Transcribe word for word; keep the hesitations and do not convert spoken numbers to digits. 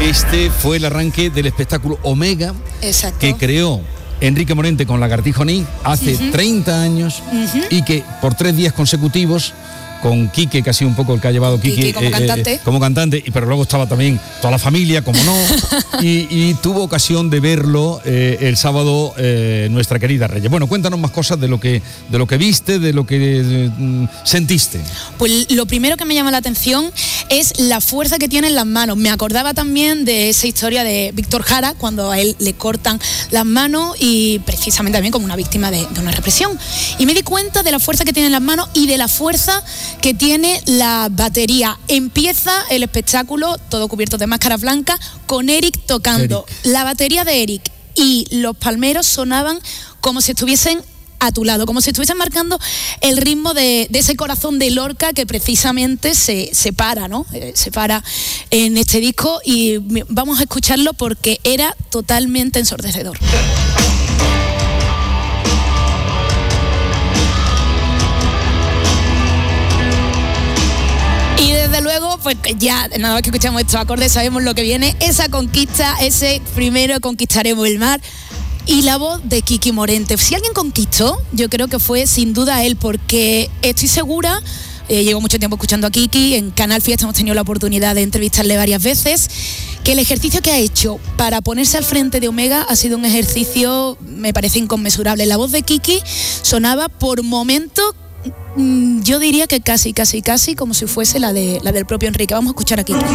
Este fue el arranque del espectáculo Omega. Exacto. Que creó Enrique Morente con Lagartijo Onís hace uh-huh. treinta años uh-huh. y que por tres días consecutivos, con Quique, que ha sido un poco el que ha llevado Quique, Quique como, eh, cantante. Eh, como cantante, y pero luego estaba también toda la familia, como no, y, y tuvo ocasión de verlo eh, el sábado eh, nuestra querida Reyes. Bueno, cuéntanos más cosas de lo que, de lo que viste, de lo que eh, sentiste. Pues lo primero que me llama la atención es la fuerza que tiene en las manos. Me acordaba también de esa historia de Víctor Jara, cuando a él le cortan las manos y precisamente también como una víctima de, de una represión. Y me di cuenta de la fuerza que tiene en las manos y de la fuerza que tiene la batería. Empieza el espectáculo, todo cubierto de máscaras blancas, con Eric tocando. Eric. La batería de Eric y los palmeros sonaban como si estuviesen a tu lado, como si estuviesen marcando el ritmo de, de ese corazón de Lorca que precisamente se, se para, ¿no? Eh, se para en este disco y vamos a escucharlo porque era totalmente ensordecedor. Y desde luego, pues ya, nada más que escuchamos estos acordes, sabemos lo que viene, esa conquista, ese primero conquistaremos el mar. Y la voz de Kiki Morente. Si alguien conquistó, yo creo que fue sin duda él, porque estoy segura, eh, llevo mucho tiempo escuchando a Kiki, en Canal Fiesta hemos tenido la oportunidad de entrevistarle varias veces, que el ejercicio que ha hecho para ponerse al frente de Omega ha sido un ejercicio, me parece inconmensurable. La voz de Kiki sonaba por momentos, yo diría que casi, casi, casi como si fuese la, de, la del propio Enrique. Vamos a escuchar a Kiki.